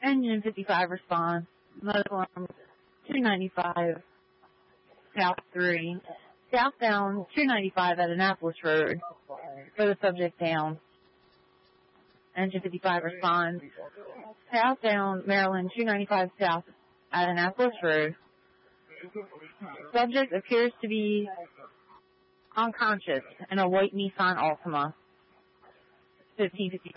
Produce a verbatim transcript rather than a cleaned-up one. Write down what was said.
Engine fifty-five responds. Muslim two ninety-five, South three. Southbound two ninety-five at Annapolis Road. For the subject down. Engine fifty-five responds. Southbound Maryland two ninety-five South at Annapolis Road. Subject appears to be unconscious in a white Nissan Altima. fifteen fifty-five.